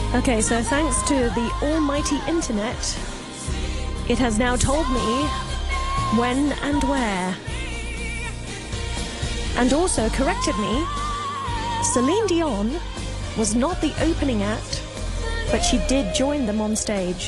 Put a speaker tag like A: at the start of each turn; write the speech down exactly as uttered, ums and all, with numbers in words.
A: Okay, so thanks to the almighty internet, it has now told me when and where. And also corrected me. Celine Dion was not the opening act, but she did join them on stage.